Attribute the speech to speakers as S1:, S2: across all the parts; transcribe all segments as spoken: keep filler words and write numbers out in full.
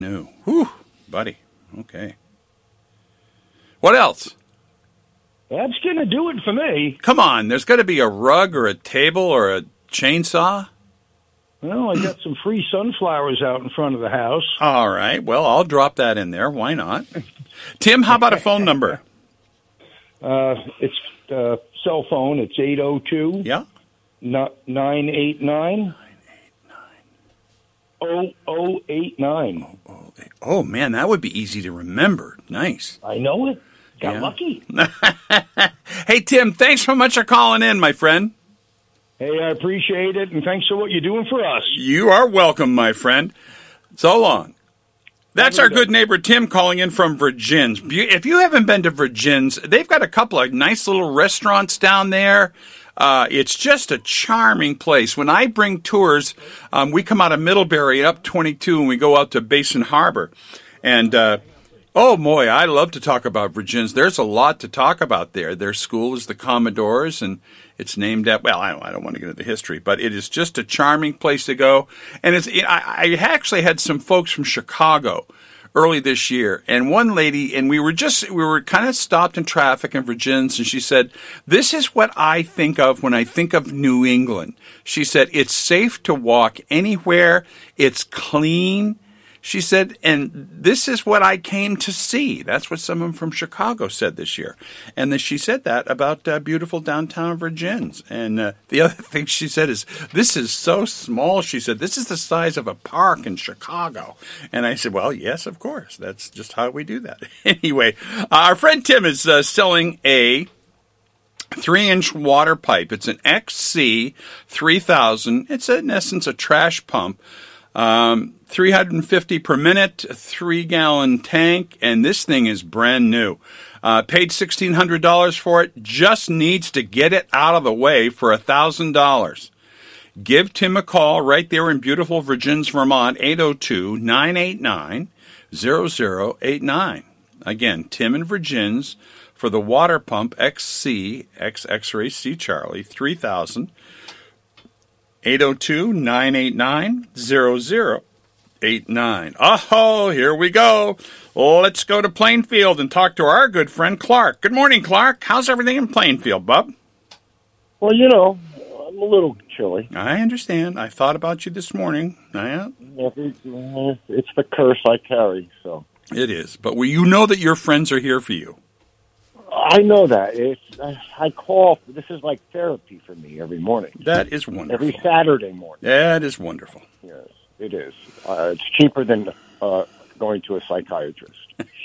S1: New. Whew, buddy. Okay. What else?
S2: That's going to do it for me.
S1: Come on, there's got to be a rug or a table or a chainsaw.
S2: Well, I got some free sunflowers out in front of the house.
S1: All right. Well, I'll drop that in there. Why not? Tim, how about a phone number?
S2: Uh, it's uh, cell phone. It's eight oh two
S1: Yeah.
S2: nine eight nine oh oh eight nine.
S1: Oh, oh, man, that would be easy to remember. Nice.
S2: I know it. Got
S1: Yeah.
S2: lucky.
S1: Hey, Tim, thanks so much for calling in, my friend.
S2: Hey, I appreciate it, and thanks for what you're doing for us.
S1: You are welcome, my friend. So long. That's
S2: Have a
S1: our
S2: good
S1: good
S2: day.
S1: neighbor Tim calling in from Virgin's. If you haven't been to Virgin's, they've got a couple of nice little restaurants down there. Uh, it's just a charming place. When I bring tours, um, we come out of Middlebury up twenty-two and we go out to Basin Harbor. And, uh, oh, boy, I love to talk about Virgin's. There's a lot to talk about there. Their school is the Commodores, and it's named at, well, I don't, I don't want to get into the history, but it is just a charming place to go. And it's, I, I actually had some folks from Chicago early this year, and one lady, and we were just, we were kind of stopped in traffic in Virgin's, and she said, this is what I think of when I think of New England. She said, it's safe to walk anywhere, it's clean. She said, and this is what I came to see. That's what someone from Chicago said this year. And then she said that about uh, beautiful downtown Virgin's. And uh, the other thing she said is, this is so small. She said, this is the size of a park in Chicago. And I said, well, yes, of course. That's just how we do that. Anyway, uh, our friend Tim is uh, selling a three-inch water pipe. It's an X C three thousand. It's, in essence, a trash pump. Um, three hundred fifty per minute, a three-gallon tank, and this thing is brand new. Uh, paid sixteen hundred dollars for it, just needs to get it out of the way for one thousand dollars. Give Tim a call right there in beautiful Virgin's, Vermont, eight oh two nine eight nine oh oh eight nine. Again, Tim in Virgin's for the water pump X C, X X-ray C Charlie, three thousand. eight oh two nine eight nine oh oh eight nine. Oh, here we go. Let's go to Plainfield and talk to our good friend Clark. Good morning, Clark. How's everything in Plainfield, bub?
S3: Well, you know, I'm a little chilly.
S1: I understand. I thought about you this morning. Yeah.
S3: It's the curse I carry, so.
S1: It is. But we, you know that your friends are here for you.
S3: I know that. It's, I call, this is like therapy for me every morning.
S1: That is wonderful.
S3: Every Saturday morning.
S1: That is wonderful.
S3: Yes, it is. Uh, it's cheaper than uh, going to a psychiatrist.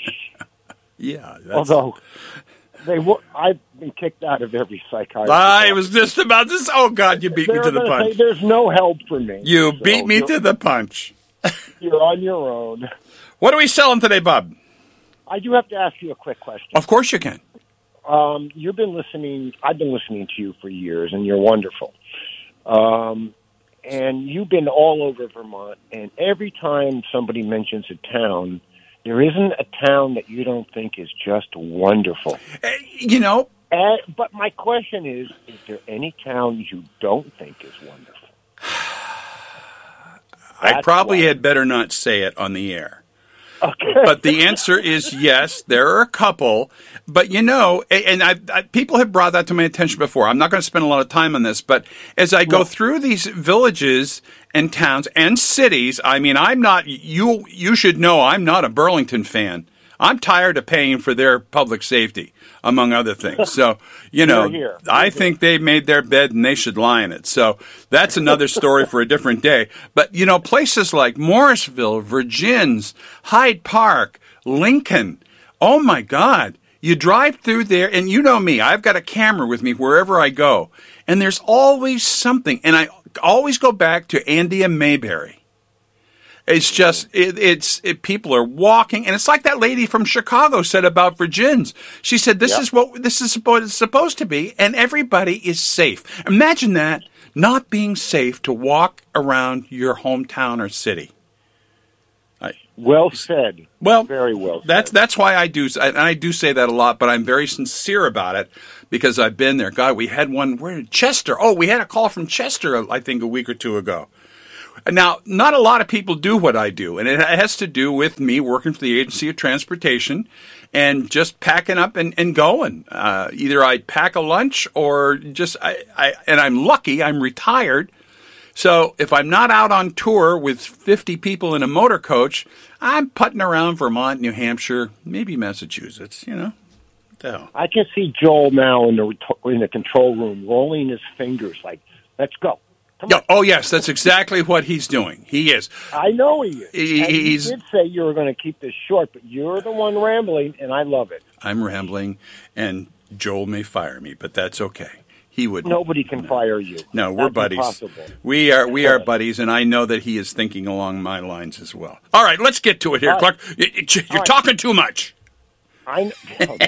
S1: Yeah. That's...
S3: Although, they will, I've been kicked out of every psychiatrist.
S1: I was just about to say, oh, God, you beat
S3: They're
S1: me to the
S3: gonna
S1: punch.
S3: say there's no help for me.
S1: You
S3: so
S1: beat me to the punch.
S3: You're on your own.
S1: What are we selling today, bub?
S3: I do have to ask you a quick question.
S1: Of course you can.
S3: Um, you've been listening, I've been listening to you for years, and you're wonderful. Um, and you've been all over Vermont, and every time somebody mentions a town, there isn't a town that you don't think is just wonderful.
S1: Uh, you know.
S3: And, but my question is, is there any town you don't think is wonderful?
S1: I probably why. had better not say it on the air.
S3: Okay.
S1: But the answer is yes, there are a couple. But, you know, and I, I, people have brought that to my attention before. I'm not going to spend a lot of time on this. But as I go no. through these villages and towns and cities, I mean, I'm not, you, you should know I'm not a Burlington fan. I'm tired of paying for their public safety, among other things. So, you know,
S3: here.
S1: I think they made their bed and they should lie in it. So that's another story for a different day. But, you know, places like Morrisville, Virgin's, Hyde Park, Lincoln, oh, my God. You drive through there, and you know me. I've got a camera with me wherever I go. And there's always something. And I always go back to Andia Mayberry. It's just, it, it's, it, people are walking, and it's like that lady from Chicago said about Virgin's. She said, this
S3: yep.
S1: is what this is supposed, supposed to be, and everybody is safe. Imagine that, not being safe to walk around your hometown or city. I,
S3: well said.
S1: Well,
S3: very well said.
S1: That's, that's why I do, and I do say that a lot, but I'm very sincere about it, because I've been there. God, we had one, where did Chester? Oh, we had a call from Chester, I think, a week or two ago. Now, not a lot of people do what I do, and it has to do with me working for the Agency of Transportation and just packing up and, and going. Uh, either I pack a lunch or just, I, I, and I'm lucky, I'm retired. So if I'm not out on tour with fifty people in a motor coach, I'm putting around Vermont, New Hampshire, maybe Massachusetts, you know. What the hell?
S3: I can see Joel now in the in the control room rolling his fingers like, let's go. Come
S1: Yeah,
S3: on.
S1: oh, yes, that's exactly what he's doing. He is.
S3: I know he is.
S1: He-
S3: And you
S1: he's-
S3: did say you were going to keep this short, but you're the one rambling, and I love it.
S1: I'm rambling, and Joel may fire me, but that's okay. He would.
S3: Nobody can fire you.
S1: No, we're
S3: That's
S1: buddies.
S3: impossible.
S1: We are we are buddies, and I know that he is thinking along my lines as well. All right, let's get to it here,
S3: All right.
S1: Clark. You- You're
S3: All right.
S1: talking too much.
S3: I know.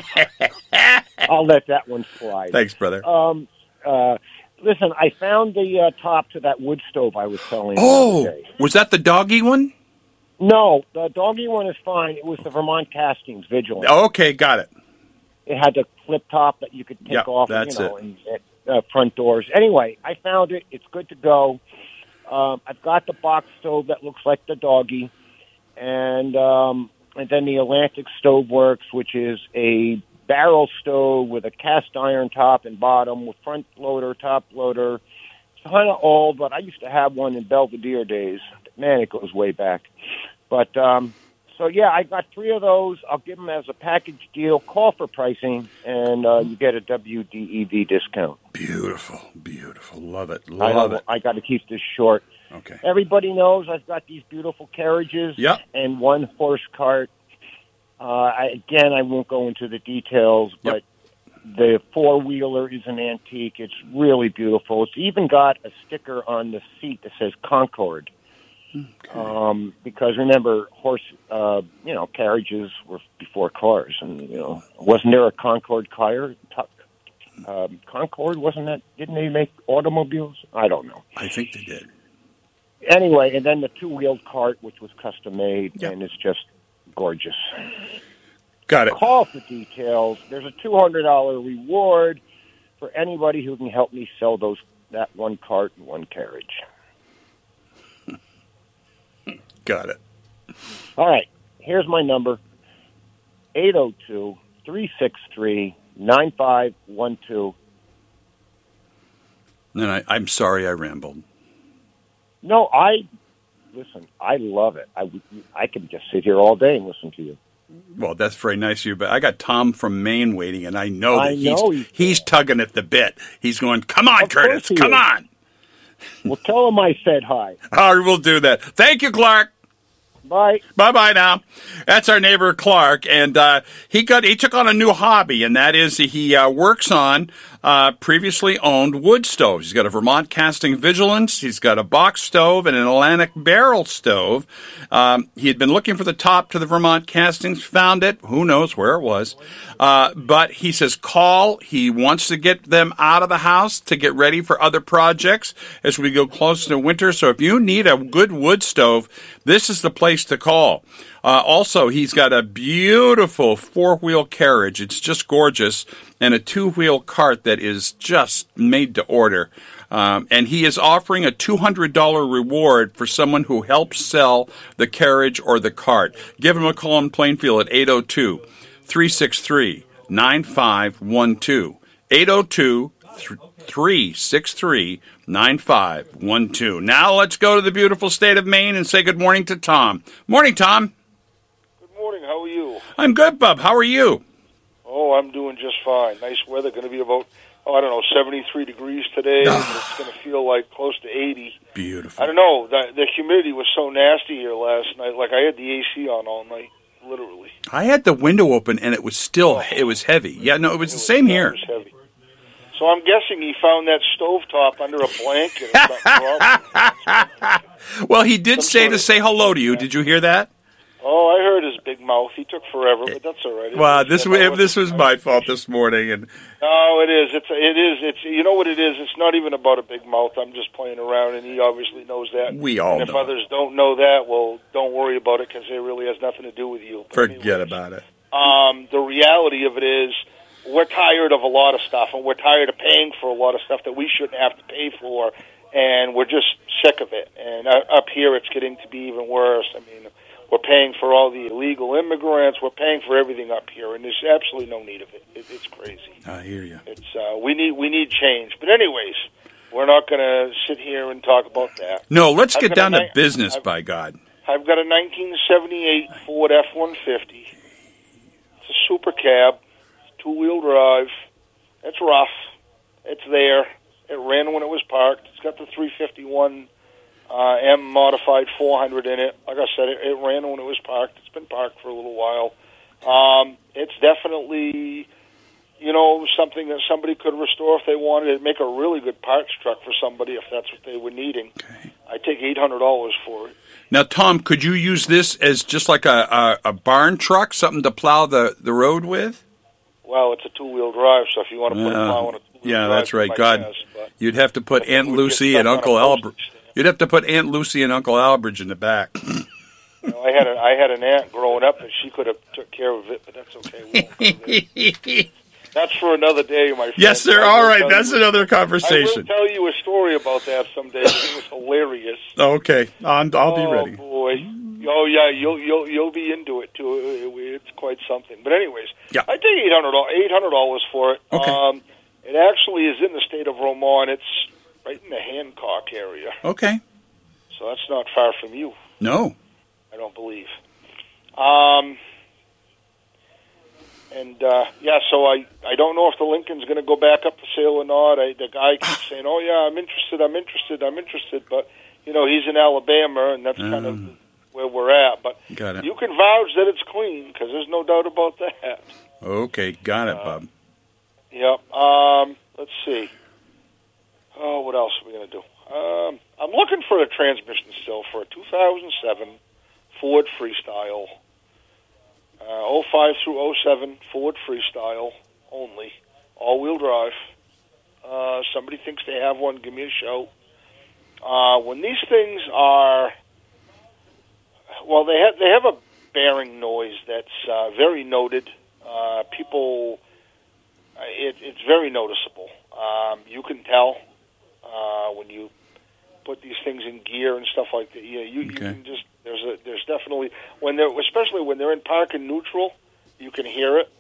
S3: I'll let that one slide.
S1: Thanks, brother.
S3: Um, uh, listen, I found the uh, top to that wood stove I was selling. the
S1: oh,
S3: other day.
S1: was that the doggy one?
S3: No, the doggy one is fine. It was the Vermont Castings Vigilant.
S1: Oh, okay, got it.
S3: It had the flip top that you could take
S1: Yeah,
S3: off.
S1: that's
S3: you know,
S1: it.
S3: And, uh, front doors. Anyway, I found it. It's good to go. Um, I've got the box stove that looks like the doggy, and um, and then the Atlantic Stove Works, which is a barrel stove with a cast iron top and bottom with front loader, top loader. It's kind of old, but I used to have one in Belvedere days. Man, it goes way back. But um, so yeah, I got three of those. I'll give them as a package deal. Call for pricing, and uh, you get a W D E V discount.
S1: Beautiful, beautiful. Love it,
S3: I,
S1: love
S3: don't-
S1: it.
S3: I got to keep this short.
S1: Okay.
S3: Everybody knows I've got these beautiful carriages
S1: Yep.
S3: and one horse cart. Uh, I, again, I won't go into the details, but the four wheeler is an antique. It's really beautiful. It's even got a sticker on the seat that says Concord.
S1: Okay.
S3: Um, because remember, horse, uh, you know, carriages were before cars, and you know, wasn't there a Concord car? Um, Concord, wasn't that? Didn't they make automobiles? I don't know.
S1: I think they did.
S3: Anyway, and then the two-wheeled cart, which was custom made,
S1: Yep.
S3: and it's just gorgeous.
S1: Got it.
S3: Call for details. There's a two hundred dollars reward for anybody who can help me sell those that one cart and one carriage.
S1: Got it.
S3: All right, here's my number, eight oh two, three six three, nine five one two.
S1: And I, I'm sorry I rambled.
S3: No, I, listen, I love it. I, I can just sit here all day and listen to you.
S1: Well, that's very nice of you, but I got Tom from Maine waiting, and I know that
S3: I
S1: he's
S3: know he's-
S1: he's tugging at the bit. He's going, "Come on,
S3: Of course
S1: Curtis,
S3: he
S1: come
S3: is.
S1: on."
S3: Well, tell him I said hi.
S1: All right, we'll do that. Thank you, Clark.
S3: Bye.
S1: Bye bye now. That's our neighbor Clark, and uh, he got he took on a new hobby, and that is he uh, works on uh, previously owned wood stoves. He's got a Vermont Casting Vigilance. He's got a box stove and an Atlantic barrel stove. Um, he had been looking for the top to the Vermont Castings, found it. Who knows where it was? Uh, but he says call. He wants to get them out of the house to get ready for other projects as we go close to winter. So if you need a good wood stove, this is the place to call. Uh, also, he's got a beautiful four-wheel carriage. It's just gorgeous. And a two-wheel cart that is just made to order. Um, and he is offering a two hundred dollars reward for someone who helps sell the carriage or the cart. Give him a call in Plainfield at eight oh two, three six three, nine five one two. eight oh two, three six three, nine five one two. Now let's go to the beautiful state of Maine and say good morning to Tom. Morning, Tom.
S4: Good morning. How are you?
S1: I'm good, Bub. How are you?
S4: Oh, I'm doing just fine. Nice weather. Going to be about, oh, I don't know, seventy-three degrees today. And it's going to feel like close to eighty.
S1: Beautiful.
S4: I don't know. The, the humidity was so nasty here last night. Like, I had the A C on all night, literally.
S1: I had the window open and it was still, it was heavy. Yeah, no, it was
S4: It
S1: the same
S4: yeah,
S1: here.
S4: It was heavy. So I'm guessing he found that stovetop under a blanket or something.
S1: Well, he did
S4: Some
S1: say
S4: sort
S1: to
S4: of-
S1: say hello to you. Did you hear that?
S4: Oh, I heard his big mouth. He took forever, but that's all right.
S1: Well,
S4: It's-
S1: this
S4: you know,
S1: this was my fault this morning, and
S4: No, it is. It's it is. It's you know what it is. It's not even about a big mouth. I'm just playing around, and he obviously knows that.
S1: We all
S4: And if
S1: know.
S4: others don't know that, well, don't worry about it because it really has nothing to do with you. But
S1: forget
S4: anyways,
S1: about it.
S4: Um, the reality of it is, we're tired of a lot of stuff, and we're tired of paying for a lot of stuff that we shouldn't have to pay for. and we're just sick of it. And uh, up here, it's getting to be even worse. I mean, we're paying for all the illegal immigrants. We're paying for everything up here, and there's absolutely no need of it. it it's crazy.
S1: I hear you.
S4: It's uh, we need we need change. But anyways, we're not going to sit here and talk about that.
S1: No, let's
S4: I've
S1: get down
S4: a,
S1: to business,
S4: I've,
S1: by God.
S4: I've got a nineteen seventy-eight Ford F one fifty. It's a super cab, two-wheel drive. It's rough. It's there. It ran when it was parked. It's got the three fifty-one uh, M modified four hundred in it. Like I said, it, it ran when it was parked. It's been parked for a little while. Um, it's definitely, you know, something that somebody could restore if they wanted to. Make a really good parts truck for somebody if that's what they were needing.
S1: Okay.
S4: I'd take eight hundred dollars for it.
S1: Now, Tom, could you use this as just like a, a, a barn truck, something to plow the, the road with?
S4: Well, it's a two-wheel drive, so if you want to put
S1: Uh,
S4: a plow on a two-wheel
S1: yeah,
S4: drive,
S1: that's right.
S4: you might
S1: God,
S4: guess, but
S1: you'd have to put
S4: I think
S1: Aunt
S4: we'd get
S1: Lucy
S4: stuck
S1: and
S4: on a
S1: Uncle
S4: postage
S1: Albert.
S4: stamp.
S1: You'd have to put Aunt Lucy and Uncle Albert in the back.
S4: You know, I had a, I had an aunt growing up, and she could have took care of it, but that's okay. We won't go there. That's for another day, my friend.
S1: Yes, sir.
S4: I
S1: All
S4: will
S1: right,
S4: tell
S1: that's
S4: you-
S1: another
S4: I will
S1: conversation.
S4: tell you a story about that someday. It was hilarious.
S1: Okay, I'm, I'll be
S4: oh,
S1: ready.
S4: boy. Oh, yeah, you'll you'll you'll be into it, too. It- It's quite something. But anyways,
S1: Yeah.
S4: I take eight hundred dollars eight hundred dollars for it.
S1: Okay.
S4: Um, it actually is in the state of Vermont. It's right in the Hancock area.
S1: Okay.
S4: So that's not far from you,
S1: No.
S4: I don't believe. Um, and, uh, yeah, so I, I don't know if the Lincoln's going to go back up for sale or not. I, the guy keeps saying, oh, yeah, I'm interested, I'm interested, I'm interested. But, you know, he's in Alabama, and that's kind of
S1: Um.
S4: where we're at. But
S1: Got it.
S4: you can vouch that it's clean, because there's no doubt about that.
S1: Okay, got it,
S4: Uh,
S1: Bob.
S4: Yep. Um, let's see. Oh, what else are we going to do? Um, I'm looking for a transmission still for a two thousand seven Ford Freestyle. Uh, oh five through oh seven Ford Freestyle only. All-wheel drive. Uh, somebody thinks they have one, give me a shout. Uh, when these things are... Well, they have, they have a bearing noise that's uh, very noted. Uh, people... It, it's very noticeable. Um, you can tell uh, when you put these things in gear and stuff like that. Yeah, you, you
S1: Okay.
S4: can just there's a there's definitely when they're especially when they're in park and neutral, you can hear it.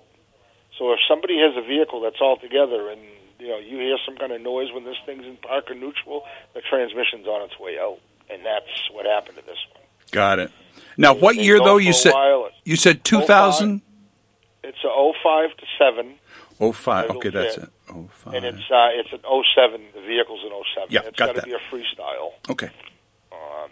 S4: So if somebody has a vehicle that's all together and you know you hear some kind of noise when this thing's in park or neutral, the transmission's on its way out, and that's what happened to this one.
S1: Got it. Now, what
S4: They
S1: year
S4: go
S1: though?
S4: for
S1: You
S4: a
S1: said
S4: while.
S1: you said two thousand.
S4: It's a oh five to seven.
S1: Oh five.
S4: It'll
S1: Okay, that's
S4: fit.
S1: it. Oh five.
S4: And it's uh, it's an oh seven. The vehicle's an oh seven.
S1: Yeah,
S4: it's
S1: got
S4: got to
S1: that.
S4: be a freestyle.
S1: Okay.
S4: Um,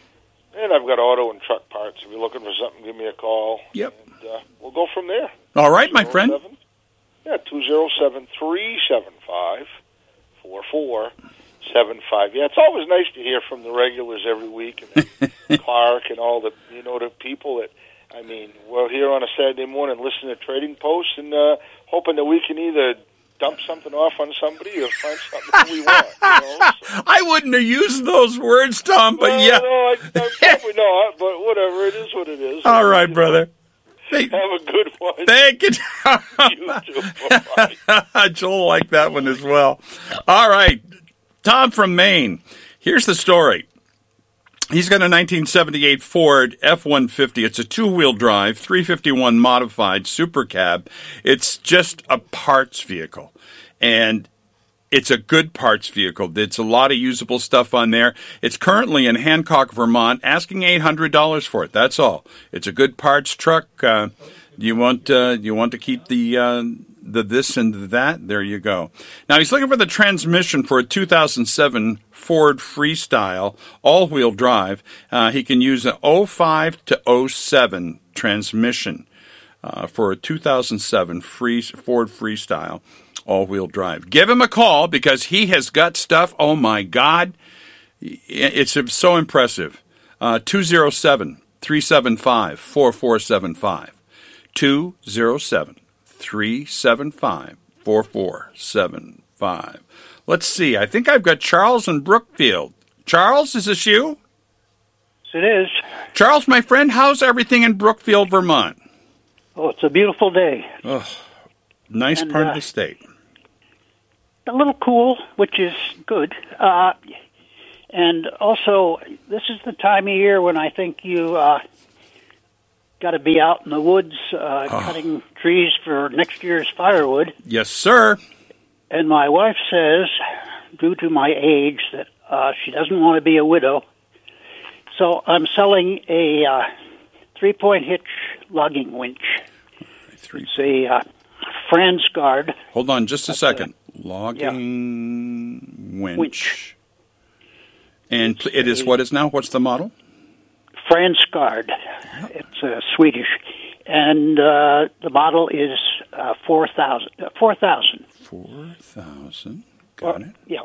S4: and I've got auto and truck parts. If you're looking for something, give me a call.
S1: Yep.
S4: And, uh, we'll go from there.
S1: All right, my friend.
S4: two oh seven Yeah, two oh seven, three seven five, four four seven five. Yeah, it's always nice to hear from the regulars every week, and Clark and all the you know the people that. I mean, we're here on a Saturday morning listening to Trading Post and uh, hoping that we can either dump something off on somebody or find something that we want. You know? So,
S1: I wouldn't have used those words, Tom, but
S4: well,
S1: yeah.
S4: no, I, I probably not, but whatever. It is what it is.
S1: All right,
S4: You
S1: brother.
S4: know,
S1: Thank,
S4: have a good one.
S1: thank you.
S4: You too. Bye-bye.
S1: Joel liked that one as well. All right. Tom from Maine. Here's the story. He's got a nineteen seventy-eight Ford F one fifty. It's a two-wheel drive, three fifty-one modified super cab. It's just a parts vehicle. And it's a good parts vehicle. It's a lot of usable stuff on there. It's currently in Hancock, Vermont, asking eight hundred dollars for it. That's all. It's a good parts truck. Uh, you want uh, you want to keep the uh, the this and the that? There you go. Now, he's looking for the transmission for a two thousand seven Ford Freestyle all-wheel drive. Uh, he can use an oh five to oh seven transmission uh, for a two thousand seven free, Ford Freestyle all-wheel drive. Give him a call because he has got stuff. Oh, my God. It's so impressive. Uh, two oh seven, three seven five, four four seven five. two oh seven, three seven five, four four seven five. Let's see. I think I've got Charles in Brookfield. Charles, is this you?
S5: It is.
S1: Charles, my friend, how's everything in Brookfield, Vermont?
S5: Oh, it's a beautiful day.
S1: Oh, nice
S5: And,
S1: part
S5: uh,
S1: of the state.
S5: A little cool, which is good. Uh, And also, this is the time of year when I think you uh, got to be out in the woods uh,
S1: Oh.
S5: cutting trees for next year's firewood.
S1: Yes, sir.
S5: And my wife says, due to my age, that uh, she doesn't want to be a widow. So I'm selling a uh, three-point hitch logging winch.
S1: Three.
S5: It's a uh, Fransgard
S1: Hold on just a
S5: That's
S1: second. Logging winch.
S5: winch.
S1: And pl- it is what is now? What's the model?
S5: Fransgard. It's uh, Swedish. And uh, the model is uh, four thousand. Uh, four thousand.
S1: four thousand. Got it.
S5: Yeah.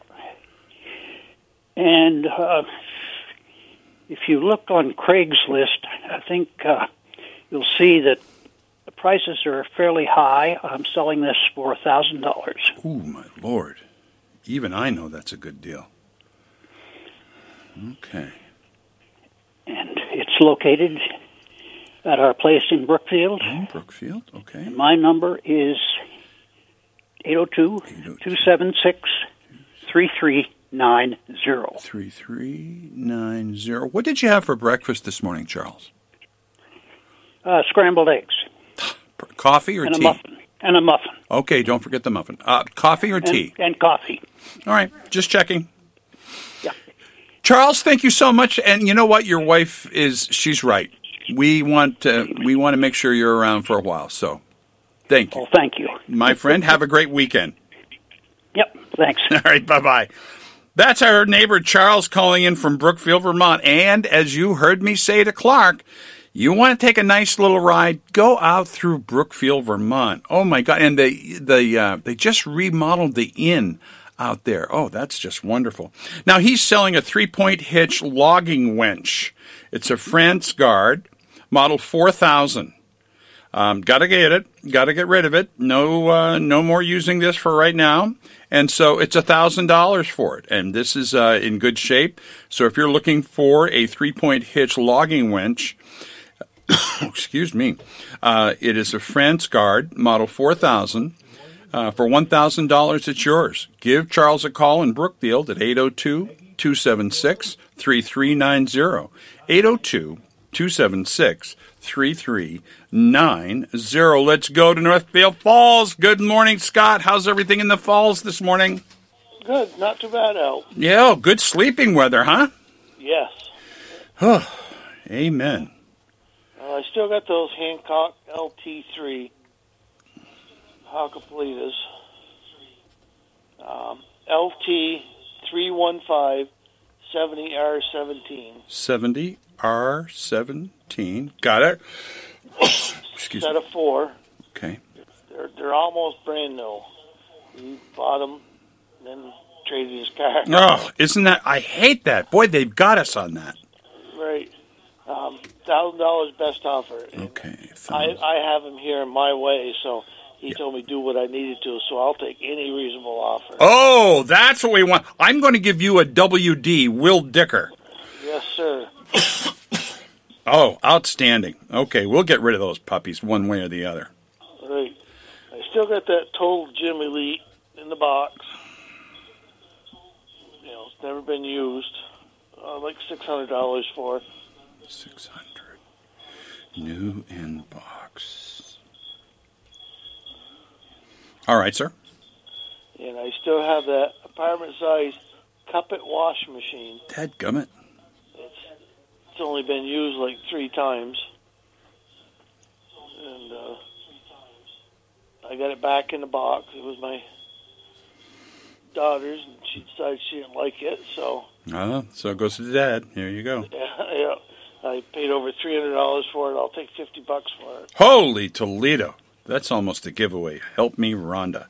S5: And uh, if you look on Craigslist, I think uh, you'll see that the prices are fairly high. I'm selling this for one thousand dollars.
S1: Ooh, my Lord. Even I know that's a good deal. Okay.
S5: And it's located at our place in Brookfield.
S1: Oh, Brookfield. Okay.
S5: And my number is eight oh two, two seven six, three three nine zero.
S1: three three nine zero. What did you have for breakfast this morning, Charles?
S5: Uh, scrambled eggs.
S1: Coffee or
S5: and
S1: tea?
S5: a muffin. And a muffin.
S1: Okay, don't forget the muffin. Uh, coffee or
S5: And,
S1: tea?
S5: and coffee.
S1: All right, just checking.
S5: Yeah.
S1: Charles, thank you so much. And you know what? Your wife is, she's right. We want to, we want to make sure you're around for a while. So thank you.
S5: Oh, thank you.
S1: My friend, have a great weekend.
S5: Yep, thanks.
S1: All right, bye-bye. That's our neighbor Charles calling in from Brookfield, Vermont. And as you heard me say to Clark, you want to take a nice little ride, go out through Brookfield, Vermont. Oh, my God. And they, they, uh, they just remodeled the inn out there. Oh, that's just wonderful. Now, he's selling a three-point hitch logging winch. It's a Fransgard, model four thousand. Um, got to get it. Got to get rid of it. No, uh, no more using this for right now. And so it's a thousand dollars for it. And this is uh, in good shape. So if you're looking for a three-point hitch logging winch, excuse me, uh, it is a Fransgard model four thousand. Uh, for one thousand dollars, it's yours. Give Charles a call in Brookfield at eight oh two, two seven six, three three nine zero. eight oh two, two seven six, three three nine zero. Let's go to Northfield Falls. Good morning, Scott. How's everything in the falls this morning?
S6: Good, not too bad out.
S1: Yeah, good sleeping weather, huh?
S6: Yes.
S1: Amen.
S6: Uh, I still got those Hancock L T three Hakkapelitas. Um, L T three one five seventy R seventeen.
S1: seventy R seventeen. Got it. Excuse
S6: Set
S1: me.
S6: of four.
S1: Okay.
S6: They're they're almost brand new. He bought them, then traded his car.
S1: Oh, isn't that? I hate that. Boy, they've got us on that.
S6: Right. Um, thousand dollars best offer. And
S1: Okay.
S6: I I have him here my way, so he told me do what I needed to. So I'll take any reasonable offer.
S1: Oh, that's what we want. I'm going to give you a W D, Will Dicker.
S6: Yes, sir.
S1: Oh, outstanding. Okay, we'll get rid of those puppies one way or the other.
S6: Right. I still got that Total Gym Elite in the box. You know, it's never been used. Uh, like six hundred dollars for it.
S1: six hundred. New in box. All right, sir.
S6: And I still have that apartment-sized cup-it wash machine.
S1: Dadgummit.
S6: It's, it's only been used like three times. And uh, I got it back in the box. It was my daughter's, and she decided she didn't like it, so...
S1: Oh, so it goes to Dad. Here you go.
S6: Yeah, yeah. I paid over three hundred dollars for it. I'll take fifty bucks for it.
S1: Holy Toledo. That's almost a giveaway. Help me, Rhonda.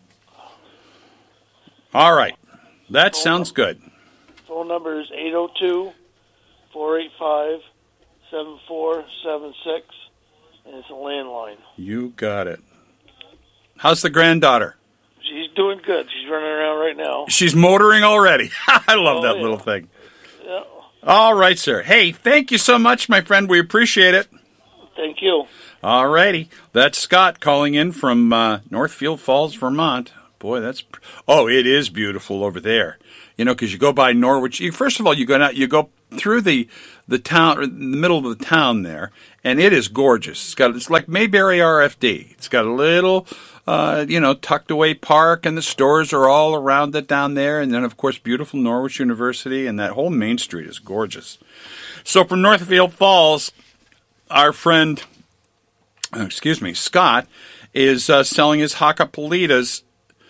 S1: All right. That sounds good.
S6: Phone number is eight oh two, four eight five, seven four seven six, and it's a landline.
S1: You got it. How's the granddaughter?
S6: She's doing good. She's running around right now.
S1: She's motoring already. I love
S6: Oh,
S1: that
S6: yeah.
S1: little thing.
S6: Yeah.
S1: All right, sir. Hey, thank you so much, my friend. We appreciate it.
S6: Thank you.
S1: All righty. That's Scott calling in from uh, Northfield Falls, Vermont. boy, that's oh, it is beautiful over there. You know, because you go by Norwich. You, first of all, you go out, you go through the the town, or the middle of the town there, and it is gorgeous. It's got it's like Mayberry R F D. It's got a little, uh, you know, tucked away park, and the stores are all around it down there. And then, of course, beautiful Norwich University, and that whole Main Street is gorgeous. So from Northfield Falls, our friend, excuse me, Scott, is uh, selling his Hakkapeliitas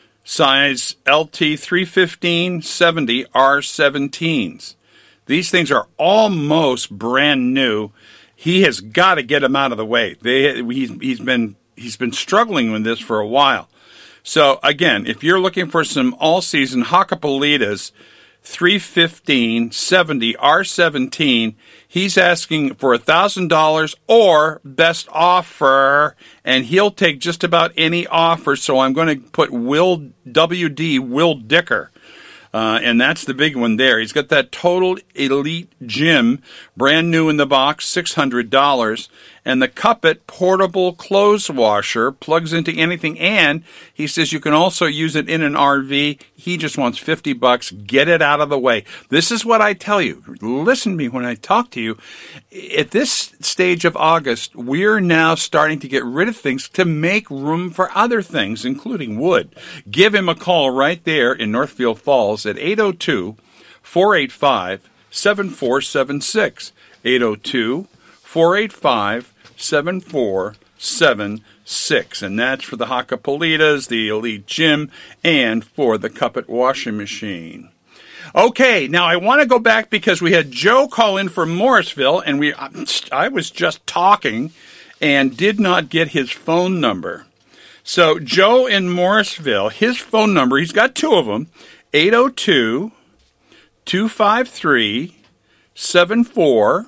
S1: size L T three fifteen seventy R seventeens. These things are almost brand new. He has got to get them out of the way. They, he's, he's been he's been struggling with this for a while. So again, if you're looking for some all-season Hakkapeliitas three fifteen seventy R seventeen, he's asking for one thousand dollars or best offer, and he'll take just about any offer. So I'm going to put Will W D Will Dicker. Uh, and that's the big one there. He's got that Total Elite Gym, brand new in the box, six hundred dollars. And the Cuppet portable clothes washer plugs into anything. And he says you can also use it in an R V. He just wants fifty bucks. Get it out of the way. This is what I tell you. Listen to me when I talk to you. At this stage of August, we're now starting to get rid of things to make room for other things, including wood. Give him a call right there in Northfield Falls at eight oh two, four eight five, seven four seven six. eight oh two, four eight five, seven four seven six. And that's for the Hakkapeliitas, the Elite Gym, and for the Cuppet washing machine. Okay, now I want to go back because we had Joe call in from Morrisville, and we I was just talking and did not get his phone number. So Joe in Morrisville, his phone number, he's got two of them, eight oh two, two five three, seven four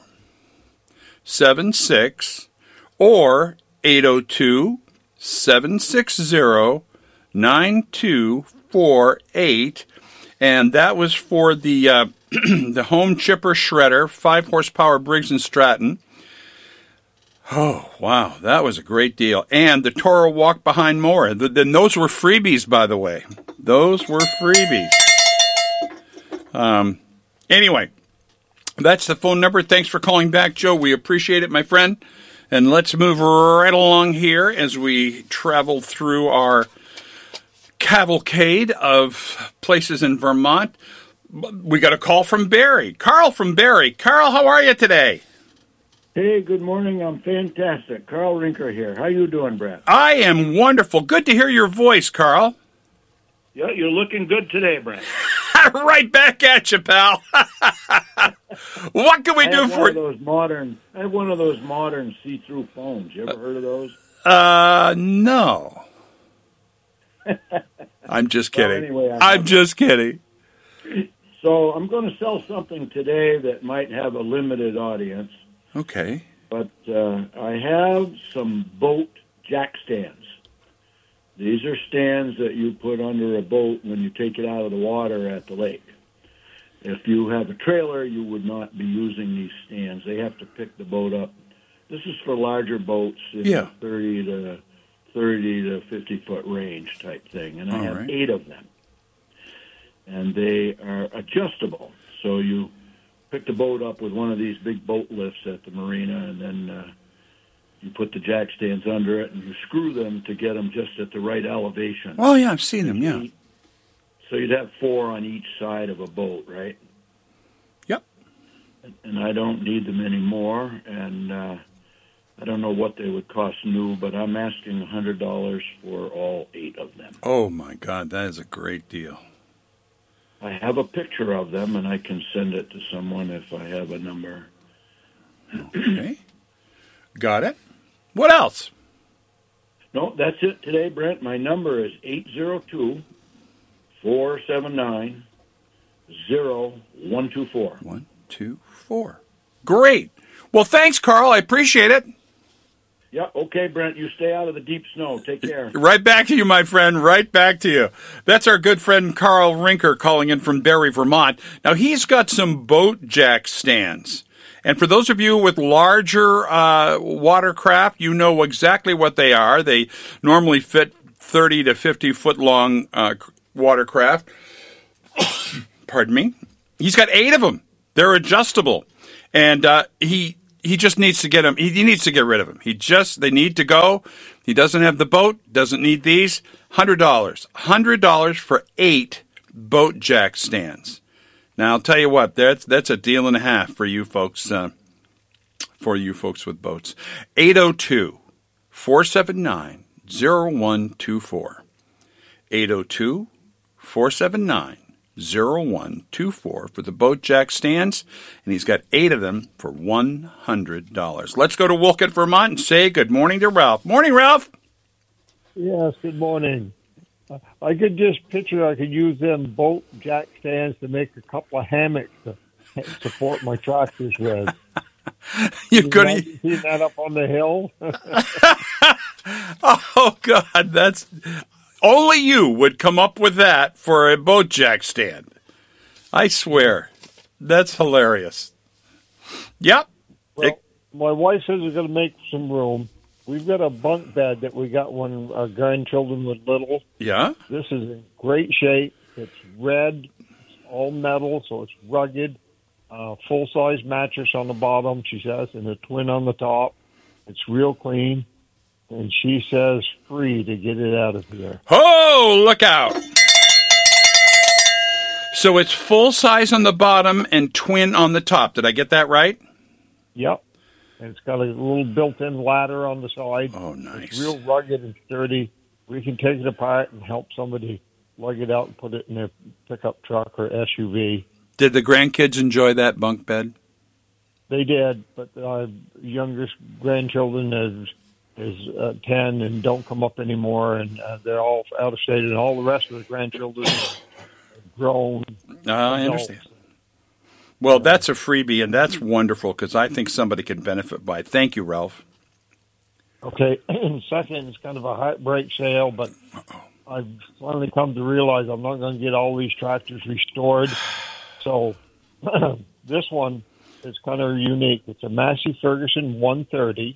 S1: seven six or eight oh two, seven six zero, nine two four eight. And that was for the uh, the home chipper shredder, five horsepower Briggs and Stratton. Oh, wow, that was a great deal. And the Toro walk behind mower. The, the, those were freebies, by the way. Those were freebies. Um. Anyway, that's the phone number. Thanks for calling back, Joe. We appreciate it, my friend. And let's move right along here as we travel through our cavalcade of places in Vermont. We got a call from Barry. Carl from Barry. Carl, how are you today?
S7: Hey, good morning. I'm fantastic. Carl Rinker here. How you doing, Brad?
S1: I am wonderful. Good to hear your voice, Carl.
S7: Yeah, you're looking good today, Brad.
S1: Right back at you, pal. What can we
S7: I
S1: do
S7: have
S1: for
S7: one of those modern? I have one of those modern see-through phones. You ever heard of those?
S1: Uh, no. I'm just kidding.
S7: Well, anyway, I'm,
S1: I'm just kidding.
S7: So I'm going to sell something today that might have a limited audience.
S1: Okay.
S7: But uh, I have some boat jack stands. These are stands that you put under a boat when you take it out of the water at the lake. If you have a trailer, you would not be using these stands. They have to pick the boat up. This is for larger boats in
S1: Yeah.
S7: the thirty to thirty to fifty foot range type thing, and I
S1: All
S7: have
S1: right.
S7: eight of them. And they are adjustable, so you pick the boat up with one of these big boat lifts at the marina, and then uh, you put the jack stands under it, and you screw them to get them just at the right elevation.
S1: Oh, yeah, I've seen them, yeah.
S7: So you'd have four on each side of a boat, right?
S1: Yep.
S7: And I don't need them anymore, and uh, I don't know what they would cost new, but I'm asking one hundred dollars for all eight of them.
S1: Oh, my God, that is a great deal.
S7: I have a picture of them, and I can send it to someone if I have a number.
S1: Okay. Got it. What else?
S7: No, that's it today, Brent. My number is eight zero two, four seven nine, zero one two four.
S1: One, two, four. Great. Well, thanks, Carl. I appreciate it.
S7: Yeah, okay, Brent. You stay out of the deep snow. Take care.
S1: Right back to you, my friend. Right back to you. That's our good friend Carl Rinker calling in from Barry, Vermont. Now, he's got some boat jack stands. And for those of you with larger uh, watercraft, you know exactly what they are. They normally fit thirty to fifty foot long uh, watercraft. Pardon me. He's got eight of them. They're adjustable, and uh, he he just needs to get them. He, he needs to get rid of them. He just they need to go. He doesn't have the boat. Doesn't need these. Hundred dollars. Hundred dollars for eight boat jack stands. Now I'll tell you what. That's that's a deal and a half for you folks. Uh, for you folks with boats. eight oh two, four seven nine, oh one two four. eight oh two, four seven nine, oh one two four for the boat jack stands, and he's got eight of them for one hundred dollars. Let's go to Wolcott, Vermont, and say good morning to Ralph. Morning, Ralph.
S8: Yes, good morning. Uh, I could just picture I could use them boat jack stands to make a couple of hammocks to support my tractors with.
S1: You're going to
S8: see that up on the hill?
S1: Oh, God, that's... Only you would come up with that for a boat jack stand. I swear. That's hilarious. Yep.
S8: Well,
S1: it,
S8: my wife says we're going to make some room. We've got a bunk bed that we got when our grandchildren were little.
S1: Yeah?
S8: This is in great shape. It's red. It's all metal, so it's rugged. Uh, full-size mattress on the bottom, she says, and a twin on the top. It's real clean. And she says free to get it out of here.
S1: Oh, look out. So it's full size on the bottom and twin on the top. Did I get that right?
S8: Yep. And it's got a little built-in ladder on the side.
S1: Oh, nice.
S8: It's real rugged and sturdy. We can take it apart and help somebody lug it out and put it in their pickup truck or S U V.
S1: Did the grandkids enjoy that bunk bed?
S8: They did, but our youngest grandchildren is is uh, ten and don't come up anymore, and uh, they're all out of state, and all the rest of the grandchildren are grown.
S1: Uh, I understand. Well, that's a freebie, and that's wonderful because I think somebody can benefit by it. Thank you, Ralph.
S8: Okay, and second, it's kind of a heartbreak sale, but I've finally come to realize I'm not going to get all these tractors restored. So this one is kind of unique. It's a Massey Ferguson one thirty.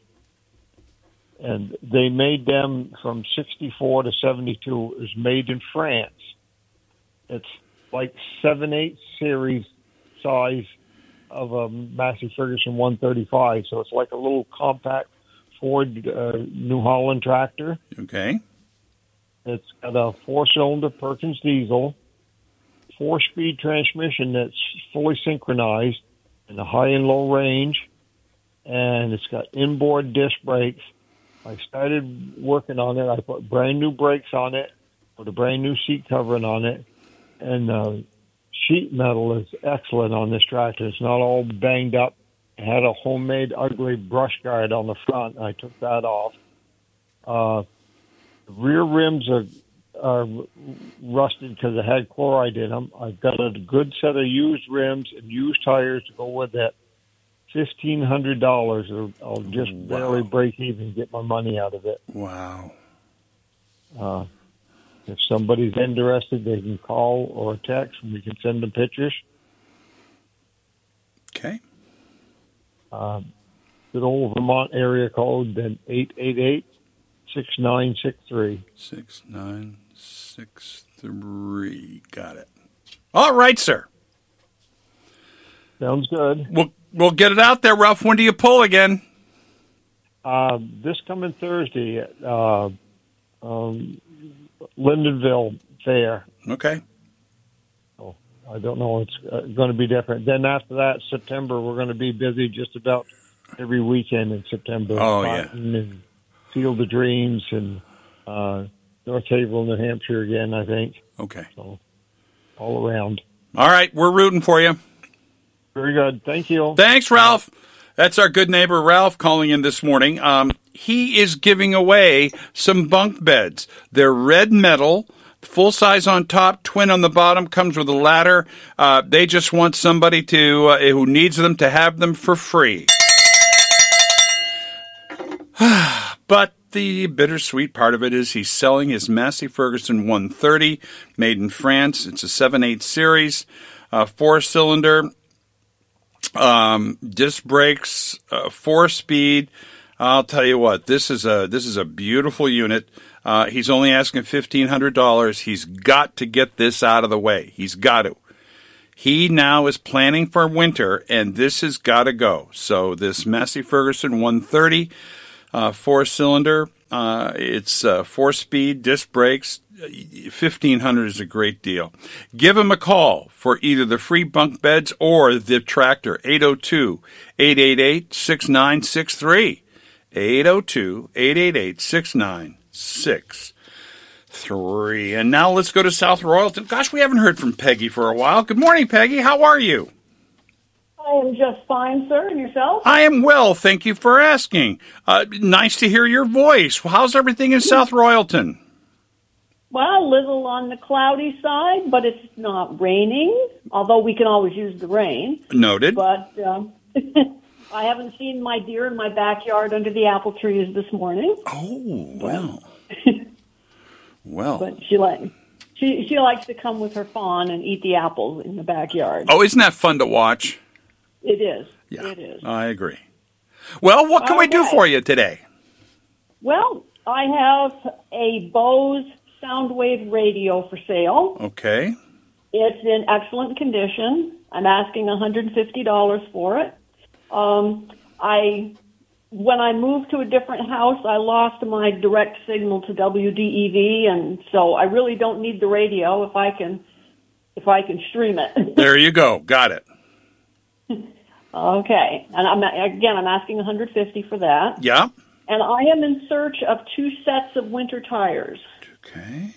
S8: And they made them from sixty-four to seventy-two. It was made in France. It's like seven eight series size of a Massey Ferguson one thirty-five. So it's like a little compact Ford uh, New Holland tractor.
S1: Okay.
S8: It's got a four-cylinder Perkins diesel, four-speed transmission that's fully synchronized in a high and low range, and it's got inboard disc brakes. I started working on it. I put brand new brakes on it, put a brand new seat covering on it, and uh, sheet metal is excellent on this tractor. It's not all banged up. It had a homemade ugly brush guard on the front. I took that off. Uh, the rear rims are are rusted because it had chloride in them. I've got a good set of used rims and used tires to go with it. Fifteen hundred dollars, or I'll just wow. barely break even, get my money out of it.
S1: Wow!
S8: Uh, if somebody's interested, they can call or text, and we can send them pictures.
S1: Okay.
S8: Uh, good old Vermont area code, then eight eight eight, six nine six three.
S1: Six nine six three. Got it. All right, sir.
S8: Sounds good.
S1: We'll we'll get it out there, Ralph. When do you pull again?
S8: Uh, this coming Thursday at uh, um, Lindenville Fair.
S1: Okay.
S8: So I don't know. It's uh, going to be different. Then after that, September, we're going to be busy just about every weekend in September.
S1: Oh,
S8: Cotton
S1: yeah.
S8: And Field of Dreams and uh, North Haverhill, New Hampshire again, I think.
S1: Okay.
S8: So all around.
S1: All right. We're rooting for you.
S8: Very good. Thank you.
S1: Thanks, Ralph. That's our good neighbor, Ralph, calling in this morning. Um, he is giving away some bunk beds. They're red metal, full size on top, twin on the bottom, comes with a ladder. Uh, they just want somebody to uh, who needs them to have them for free. But the bittersweet part of it is he's selling his Massey Ferguson one thirty, made in France. It's a seven eight series, uh, four-cylinder. Um, disc brakes, uh, four speed, I'll tell you what, this is a this is a beautiful unit. Uh, he's only asking fifteen hundred dollars. He's got to get this out of the way. He's got to. He now is planning for winter, and this has got to go. So this Massey Ferguson one thirty uh, four-cylinder, uh, it's uh, four-speed, disc brakes. fifteen hundred dollars is a great deal. Give him a call for either the free bunk beds or the tractor, eight oh two, eight eight eight, six nine six three. eight oh two, eight eight eight, six nine six three. And now let's go to South Royalton. Gosh, we haven't heard from Peggy for a while. Good morning, Peggy. How are you?
S9: I am just fine, sir. And yourself?
S1: I am well. Thank you for asking. Uh, nice to hear your voice. How's everything in South Royalton?
S9: Well, a little on the cloudy side, but it's not raining, although we can always use the rain.
S1: Noted.
S9: But um, I haven't seen my deer in my backyard under the apple trees this morning.
S1: Oh, well. Well.
S9: But she, like, she, she likes to come with her fawn and eat the apples in the backyard.
S1: Oh, isn't that fun to watch?
S9: It is.
S1: Yeah,
S9: it is.
S1: I agree. Well, what can
S9: All
S1: we do
S9: right.
S1: for you today?
S9: Well, I have a Bose Soundwave radio for sale.
S1: Okay.
S9: It's in excellent condition. I'm asking one hundred fifty dollars for it. Um, I, when I moved to a different house, I lost my direct signal to W D E V, and so I really don't need the radio if I can, if I can stream it.
S1: There you go. Got it.
S9: Okay, and I'm again, I'm asking one hundred fifty dollars for that.
S1: Yeah.
S9: And I am in search of two sets of winter tires.
S1: Okay.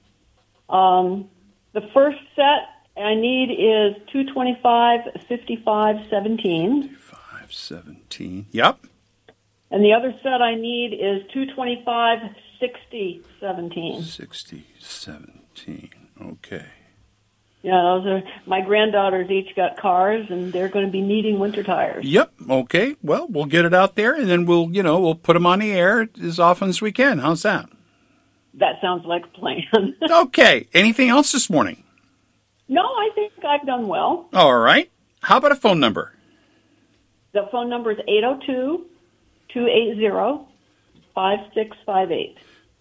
S9: Um, the first set I need is two twenty-five, fifty-five, seventeen.
S1: five seventeen. Yep.
S9: And the other set I need is two twenty-five, sixty, seventeen.
S1: sixty, seventeen. Okay.
S9: Yeah, those are my granddaughters each got cars, and they're going to be needing winter tires.
S1: Yep. Okay. Well, we'll get it out there, and then we'll, you know, we'll put them on the air as often as we can. How's that?
S9: That sounds like a plan.
S1: Okay. Anything else this morning?
S9: No, I think I've done well.
S1: All right. How about a phone number?
S9: The phone number is eight oh two, two eight zero, five six five eight.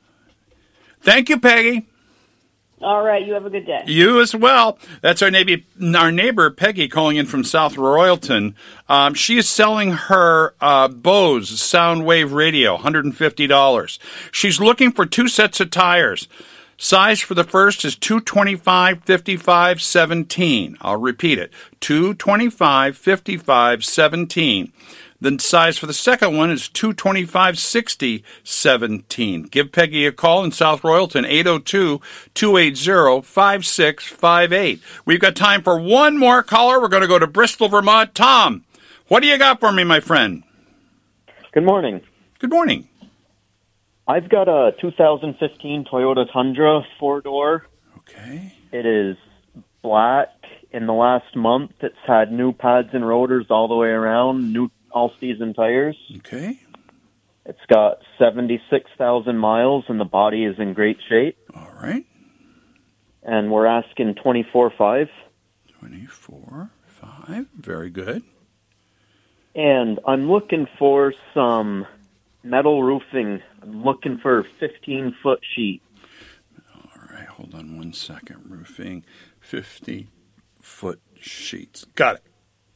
S1: Thank you, Peggy.
S9: All right, you have a good day.
S1: You as well. That's our neighbor, our neighbor Peggy, calling in from South Royalton. Um, she is selling her uh, Bose Soundwave radio, one hundred fifty dollars. She's looking for two sets of tires. Size for the first is two twenty-five, fifty-five, seventeen. I'll repeat it, two twenty-five, fifty-five, seventeen. The size for the second one is two twenty-five, sixty, seventeen. Give Peggy a call in South Royalton, eight oh two, two eight zero, five six five eight. We've got time for one more caller. We're going to go to Bristol, Vermont. Tom, what do you got for me, my friend?
S10: Good morning.
S1: Good morning.
S10: I've got a two thousand fifteen Toyota Tundra four-door.
S1: Okay.
S10: It is black. In the last month, it's had new pads and rotors all the way around, new all-season tires.
S1: Okay.
S10: It's got seventy-six thousand miles, and the body is in great shape.
S1: All right.
S10: And we're asking twenty-four five.
S1: twenty-four five. Very good.
S10: And I'm looking for some metal roofing. I'm looking for a fifteen-foot sheet.
S1: All right. Hold on one second. Roofing, fifty-foot sheets. Got it.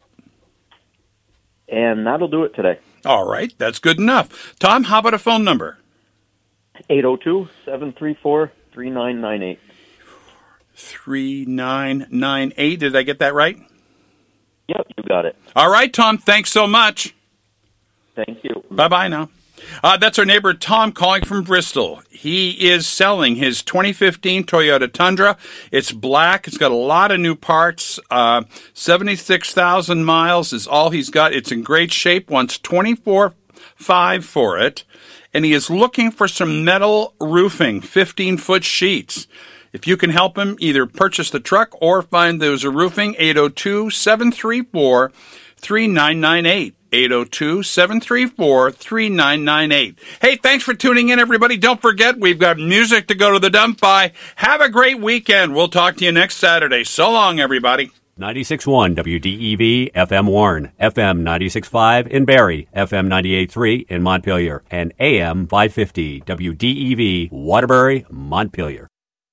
S10: And that'll do it today.
S1: All right. That's good enough. Tom, how about a phone number?
S10: eight oh two, seven three four, three nine nine eight.
S1: three nine nine eight. Did I get that right?
S10: Yep, you got it.
S1: All right, Tom. Thanks so much.
S10: Thank you.
S1: Bye-bye now. Uh, that's our neighbor Tom calling from Bristol. He is selling his twenty fifteen Toyota Tundra. It's black. It's got a lot of new parts. Uh, seventy-six thousand miles is all he's got. It's in great shape. Wants twenty-four five for it. And he is looking for some metal roofing, fifteen-foot sheets. If you can help him, either purchase the truck or find those roofing, eight oh two, seven three four, three nine nine eight. eight oh two, seven three four, three nine nine eight. Hey, thanks for tuning in, everybody. Don't forget, we've got music to go to the dump by. Have a great weekend. We'll talk to you next Saturday. So long, everybody.
S11: ninety-six point one W D E V F M Warren, F M ninety-six point five in Barrie, F M ninety-eight point three in Montpelier, and A M five fifty W D E V Waterbury, Montpelier.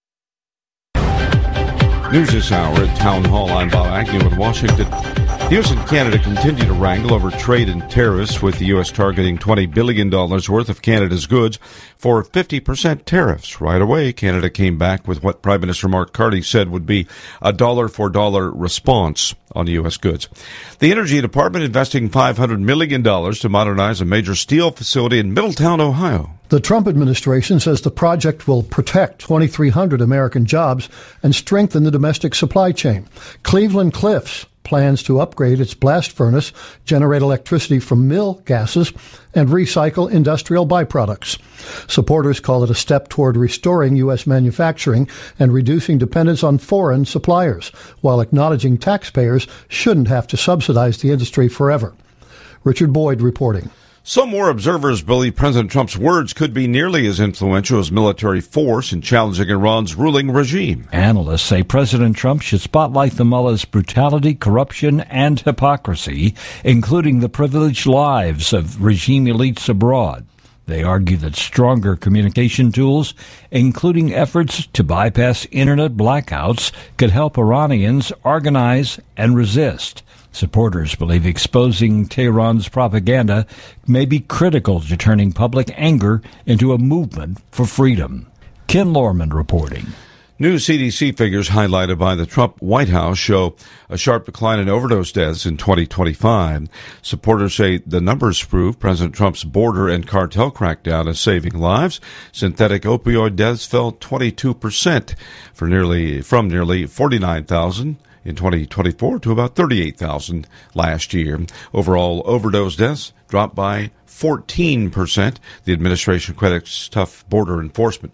S12: News this hour at Town Hall. I'm Bob Agnew in Washington. The U S and Canada continue to wrangle over trade and tariffs, with the U S targeting twenty billion dollars worth of Canada's goods for fifty percent tariffs. Right away, Canada came back with what Prime Minister Mark Carney said would be a dollar-for-dollar response on U S goods. The Energy Department investing five hundred million dollars to modernize a major steel facility in Middletown, Ohio.
S13: The Trump administration says the project will protect twenty-three hundred American jobs and strengthen the domestic supply chain. Cleveland Cliffs plans to upgrade its blast furnace, generate electricity from mill gases, and recycle industrial byproducts. Supporters call it a step toward restoring U S manufacturing and reducing dependence on foreign suppliers, while acknowledging taxpayers shouldn't have to subsidize the industry forever. Richard Boyd reporting.
S12: Some war observers believe President Trump's words could be nearly as influential as military force in challenging Iran's ruling regime.
S14: Analysts say President Trump should spotlight the mullah's brutality, corruption, and hypocrisy, including the privileged lives of regime elites abroad. They argue that stronger communication tools, including efforts to bypass internet blackouts, could help Iranians organize and resist. Supporters believe exposing Tehran's propaganda may be critical to turning public anger into a movement for freedom. Ken Lorman reporting.
S12: New C D C figures highlighted by the Trump White House show a sharp decline in overdose deaths in twenty twenty-five. Supporters say the numbers prove President Trump's border and cartel crackdown is saving lives. Synthetic opioid deaths fell twenty-two percent for nearly from nearly forty-nine thousand in twenty twenty-four to about thirty-eight thousand last year. Overall overdose deaths dropped by fourteen percent. The administration credits tough border enforcement.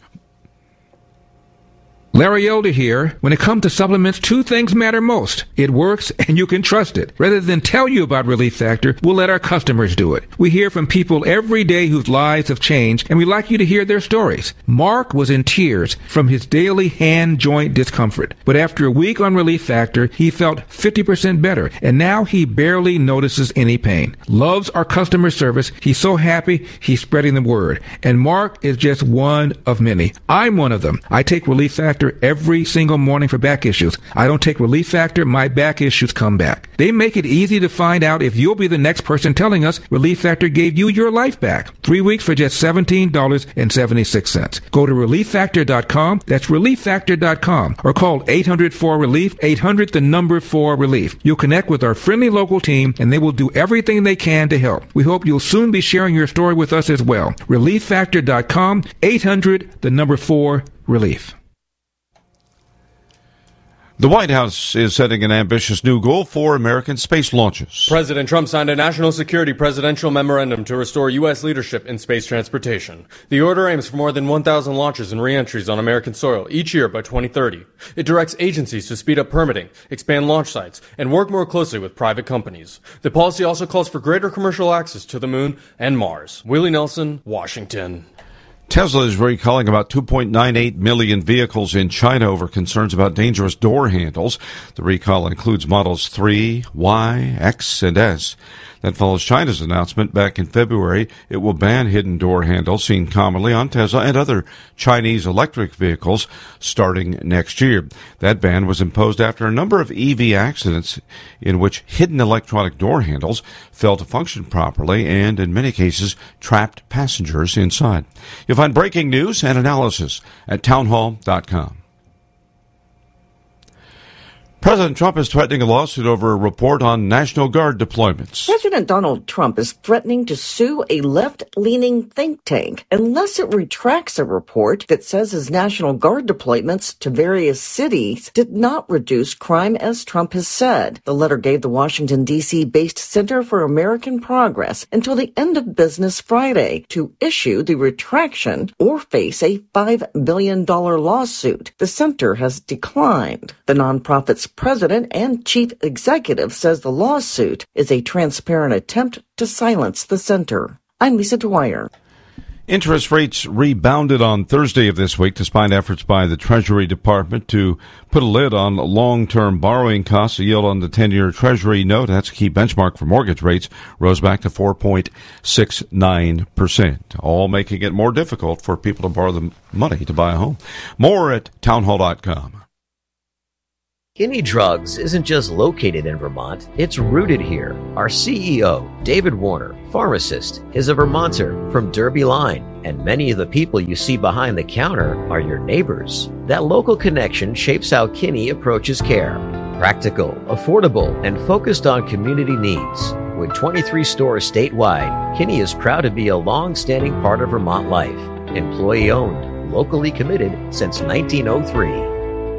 S15: Larry Elder here. When it comes to supplements, two things matter most. It works, and you can trust it. Rather than tell you about Relief Factor, we'll let our customers do it. We hear from people every day whose lives have changed, and we'd like you to hear their stories. Mark was in tears from his daily hand joint discomfort. But after a week on Relief Factor, he felt fifty percent better, and now he barely notices any pain. Loves our customer service. He's so happy, he's spreading the word. And Mark is just one of many. I'm one of them. I take Relief Factor every single morning for back issues. I don't take Relief Factor, my back issues come back. They make it easy to find out if you'll be the next person telling us Relief Factor gave you your life back. Three weeks for just seventeen dollars and seventy-six cents. Go to relief factor dot com. That's relief factor dot com. Or call eight hundred four relief, eight hundred the number four relief. You'll connect with our friendly local team, and they will do everything they can to help. We hope you'll soon be sharing your story with us as well. relief factor dot com, eight hundred the number four relief.
S12: The White House is setting an ambitious new goal for American space launches.
S16: President Trump signed a national security presidential memorandum to restore U S leadership in space transportation. The order aims for more than one thousand launches and re-entries on American soil each year by twenty thirty. It directs agencies to speed up permitting, expand launch sites, and work more closely with private companies. The policy also calls for greater commercial access to the moon and Mars. Willie Nelson, Washington.
S12: Tesla is recalling about two point nine eight million vehicles in China over concerns about dangerous door handles. The recall includes models three, Y, X, and S. That follows China's announcement back in February it will ban hidden door handles seen commonly on Tesla and other Chinese electric vehicles starting next year. That ban was imposed after a number of E V accidents in which hidden electronic door handles failed to function properly and, in many cases, trapped passengers inside. You'll find breaking news and analysis at townhall dot com. President Trump is threatening a lawsuit over a report on National Guard deployments.
S17: President Donald Trump is threatening to sue a left-leaning think tank unless it retracts a report that says his National Guard deployments to various cities did not reduce crime as Trump has said. The letter gave the Washington, D C-based Center for American Progress until the end of business Friday to issue the retraction or face a five billion dollars lawsuit. The center has declined. The nonprofit's president and chief executive says the lawsuit is a transparent attempt to silence the center. I'm Lisa Dwyer.
S12: Interest rates rebounded on Thursday of this week despite efforts by the Treasury Department to put a lid on long-term borrowing costs. The yield on the ten-year Treasury note, that's a key benchmark for mortgage rates, rose back to four point six nine percent, all making it more difficult for people to borrow the money to buy a home. More at townhall dot com.
S18: Kinney Drugs isn't just located in Vermont, it's rooted here. Our C E O, David Warner, pharmacist, is a Vermonter from Derby Line, and many of the people you see behind the counter are your neighbors. That local connection shapes how Kinney approaches care. Practical, affordable, and focused on community needs. With twenty-three stores statewide, Kinney is proud to be a long-standing part of Vermont life. Employee-owned, locally committed since nineteen oh three.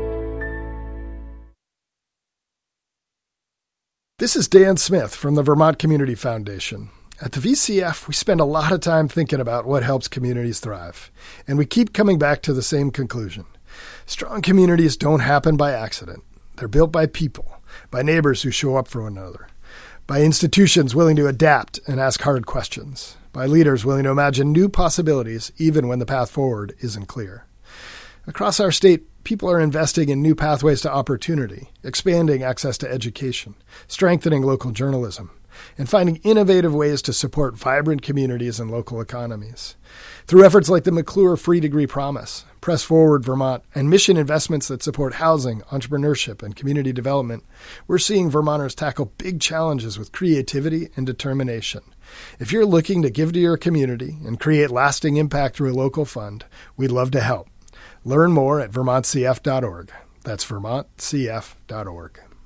S19: This is Dan Smith from the Vermont Community Foundation. At the V C F, we spend a lot of time thinking about what helps communities thrive, and we keep coming back to the same conclusion. Strong communities don't happen by accident. They're built by people, by neighbors who show up for one another, by institutions willing to adapt and ask hard questions, by leaders willing to imagine new possibilities even when the path forward isn't clear. Across our state, people are investing in new pathways to opportunity, expanding access to education, strengthening local journalism, and finding innovative ways to support vibrant communities and local economies. Through efforts like the McClure Free Degree Promise, Press Forward Vermont, and mission investments that support housing, entrepreneurship, and community development, we're seeing Vermonters tackle big challenges with creativity and determination. If you're looking to give to your community and create lasting impact through a local fund, we'd love to help. Learn more at vermont c f dot org. That's vermont c f dot org.